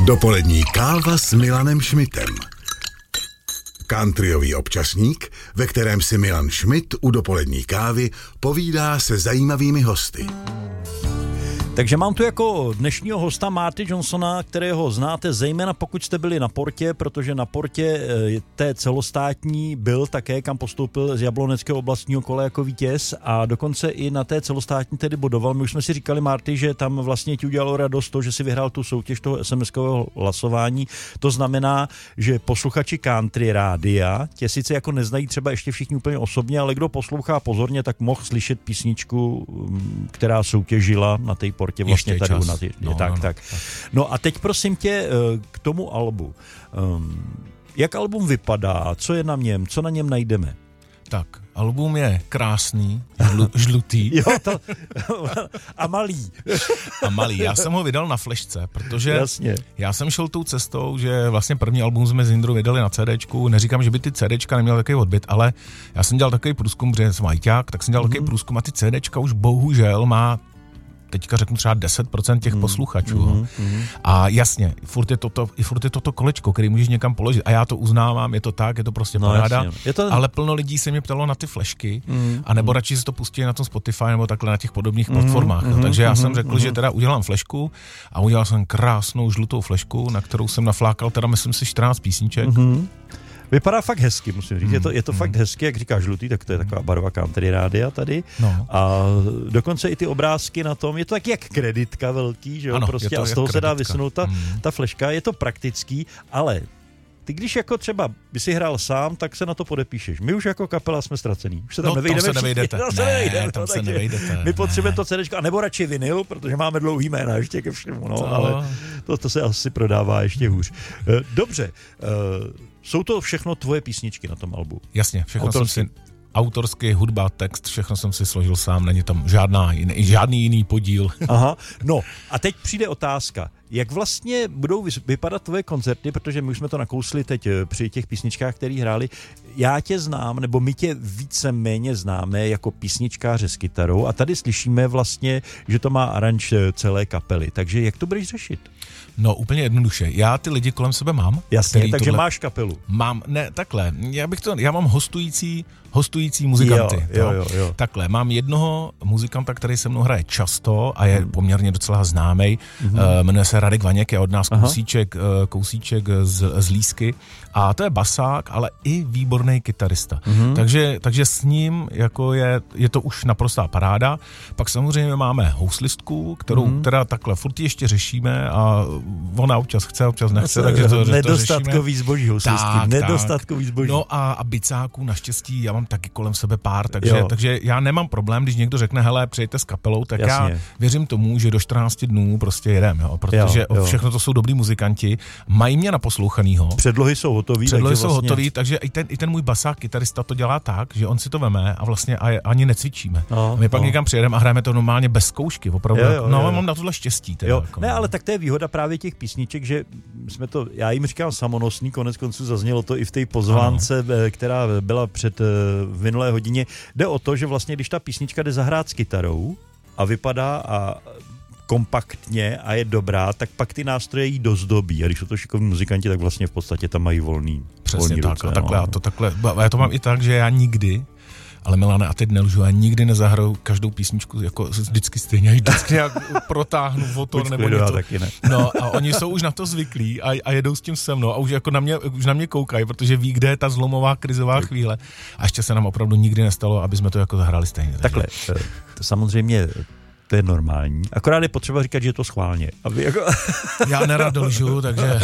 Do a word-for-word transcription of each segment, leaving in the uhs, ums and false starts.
Dopolední káva s Milanem Šmitem. Countryový občasník, ve kterém si Milan Šmit u dopolední kávy povídá se zajímavými hosty. Takže mám tu jako dnešního hosta Marty Johnsona, kterého znáte zejména pokud jste byli na Portě, protože na Portě té celostátní byl také, kam postoupil z Jabloneckého oblastního kola jako vítěz a dokonce i na té celostátní tedy bodoval. My už jsme si říkali, Marty, že tam vlastně ti udělalo radost to, že si vyhrál tu soutěž toho SMSkového hlasování. To znamená, že posluchači country rádia tě sice jako neznají třeba ještě všichni úplně osobně, ale kdo poslouchá pozorně, tak mohl slyšet písničku, která soutěžila na té Portě vlastně ještě tady čas. na ty, no, tak, no, tak. tak. No a teď prosím tě k tomu albu. Um, jak album vypadá? Co je na něm? Co na něm najdeme? Tak, album je krásný, žlu, žlutý. Jo, to, a malý. A malý. Já jsem ho vydal na flešce, protože Jasně. já jsem šel tou cestou, že vlastně první album jsme s Jindrou vydali na CDčku. Neříkám, že by ty CDčka neměl takový odbyt, ale já jsem dělal takový průzkum, protože jsem ajťák, tak jsem dělal mm. takový průzkum a ty CDčka už bohužel má teďka řeknu třeba deset procent těch mm. posluchačů. Mm, mm. A jasně, furt je, toto, i furt je toto kolečko, který můžeš někam položit. A já to uznávám, je to tak, je to prostě no, paráda. Je to... Ale plno lidí se mě ptalo na ty flešky, mm, a nebo mm. radši si to pustí na tom Spotify nebo takhle na těch podobných mm, platformách. Mm, Takže já mm, jsem řekl, mm. že teda udělám flešku a udělal jsem krásnou žlutou flešku, na kterou jsem naflákal teda myslím si čtrnáct písniček. Mm. Vypadá fakt hezky, musím říct. Je to, je to mm. fakt hezky, jak říkáš žlutý, tak to je taková barva country rádia tady. No. A dokonce i ty obrázky na tom, je to taky jak kreditka velký, že jo, ano, prostě a z toho se dá vysunout ta, mm. ta fleška, je to praktický, ale ty když jako třeba by si hrál sám, tak se na to podepíšeš. My už jako kapela jsme ztracený. Už se tam no, nevejdeme. Tam se nevejdete. Tam se ne, nevejdeme. Tam no, se nevejdete. My potřebujeme to CDčko, nebo radši vinyl, protože máme dlouhý jména ještě ke všemu, no, ale to, to se asi prodává ještě hůř. Dobře, jsou to všechno tvoje písničky na tom albu? Jasně, všechno jsem si... Autorský, hudba, text, všechno jsem si složil sám, není tam žádná, žádný jiný podíl. Aha, no a teď přijde otázka, jak vlastně budou vypadat tvoje koncerty, protože my už jsme to nakousli teď při těch písničkách, které hráli. Já tě znám, nebo my tě víceméně známe jako písničkáře s kytarou a tady slyšíme vlastně, že to má aranž celé kapely, takže jak to budeš řešit? No úplně jednoduše. Já ty lidi kolem sebe mám. Jasně, takže tohle... máš kapelu. Mám, ne, takhle. Já bych to, já mám hostující, hostující muzikanty. Jo, jo, jo, jo. Takhle, mám jednoho muzikanta, který se mnou hraje často a je hmm. poměrně docela známej. Hmm. Uh, jmenuje se Radek Vaněk, je od nás kousíček, uh, kousíček z, z Lísky. A to je basák, ale i výborný kytarista. Hmm. Takže, takže s ním jako je, je to už naprostá paráda. Pak samozřejmě máme houslistku, kterou hmm. teda takhle furt ještě řešíme a ona občas chce, občas nechce, takže to, to nedostatkový zboží houslisty. Nedostatkový zboží. No a, a bicáků naštěstí já mám taky kolem sebe pár, takže, takže já nemám problém, když někdo řekne, hele, přijďte s kapelou, tak jasně. Já věřím tomu, že do čtrnácti dnů prostě jedem, jo, protože jo, jo. všechno to jsou dobrý muzikanti, mají mě naposlouchanýho. Předlohy jsou hotový. Předlohy jsou vlastně... hotový, takže i ten, i ten můj basák kytarista to dělá tak, že on si to veme a vlastně a ani necvičíme. No, a my pak no. někam přijedeme a hrajeme to normálně bez zkoušky, opravdu. Jo, jo, no, jo. Mám na tohle štěstí. Teda, jo. Jako, ne, ale tak to je výhoda právě těch písniček, že jsme to, já jim říkám samonosný, konec konců zaznělo to i v té pozvánce, ano. která byla před v minulé hodině. Jde o to, že vlastně, když ta písnička jde zahrát s kytarou a vypadá a kompaktně a je dobrá, tak pak ty nástroje jí dozdobí. A když jsou to šikovní muzikanti, tak vlastně v podstatě tam mají volný. Přesně volný tak. ruce, A takhle, no. a to takhle. A já to mám i tak, že já nikdy, ale Milane, a teď nelžu, já nikdy nezahraju každou písničku jako vždycky stejně, vždycky jak protáhnu motor nebo něco. Taky ne. No a oni jsou už na to zvyklí a, a jedou s tím se mnou a už jako na mě, už na mě koukají, protože ví, kde je ta zlomová krizová chvíle. A ještě se nám opravdu nikdy nestalo, aby jsme to jako zahrali stejně. Takhle, to samozřejmě to je normální. Akorát je potřeba říkat, že je to schválně. Aby jako... Já nerad lžu, takže...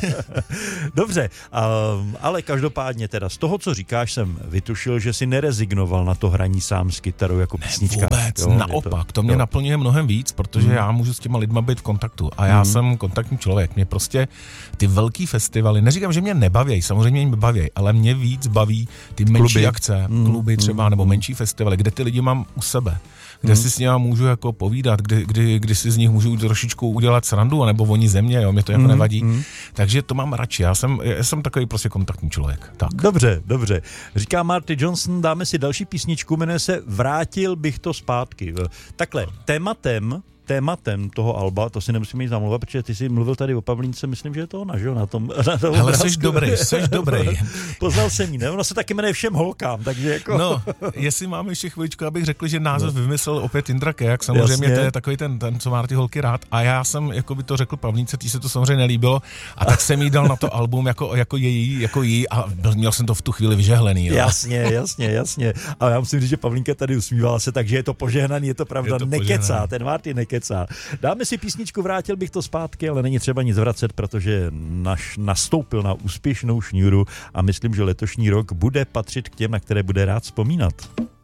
Dobře, um, ale každopádně teda z toho, co říkáš, jsem vytušil, že si nerezignoval na to hraní sám s kytarou jako písnička. Ne, vůbec, jo, naopak, to, to mě jo. naplňuje mnohem víc, protože mm. já můžu s těma lidma být v kontaktu a já mm. jsem kontaktní člověk. Mě prostě ty velký festivaly, neříkám, že mě nebaví, samozřejmě mě baví, ale mě víc baví ty menší kluby. akce, mm. kluby třeba, mm. nebo menší festivaly, kde ty lidi mám u sebe. Kde hmm. si s nimi můžu jako povídat, kdy, kdy, kdy si z nich můžu trošičku udělat srandu, nebo oni ze mě, jo, mě to jako hmm. nevadí. Hmm. Takže to mám radši, já jsem, já jsem takový prostě kontaktní člověk. Tak. Dobře, dobře. Říká Marty Johnson, dáme si další písničku, jmenuje se Vrátil bych to zpátky. Takhle, tématem tématem toho alba, to si nemusím jít zamluvat, protože ty jsi mluvil tady o Pavlínce, myslím, že je to ona, že jo, na tom, na tom hele, jsi dobrý, jsi dobrý. Poznal jsem jí, ne? Ona se taky jmenuje Všem holkám, takže jako... No, jestli máme ještě chviličku, abych řekl, že název no. vymyslel opět Indra Kejak, samozřejmě Jasně. to je takový ten, ten, co má ty holky rád, a já jsem, jako by to řekl Pavlínce, tý se to samozřejmě nelíbilo, a tak jsem jí dal na to album jako, jako její, jako jí, a měl jsem to v tu chvíli vyžehlený. Jo. Jasně, jasně, jasně. A já musím říct, že Pavlínka tady usmívala se, takže je to požehnaný, je to pravda, je to nekecá, požehnaný. Ten Marty nekecá. Dáme si písničku, vrátil bych to zpátky, ale není třeba nic vracet, protože naš nastoupil na úspěšnou šňůru a myslím, že letošní rok bude patřit k těm, na které bude rád vzpomínat.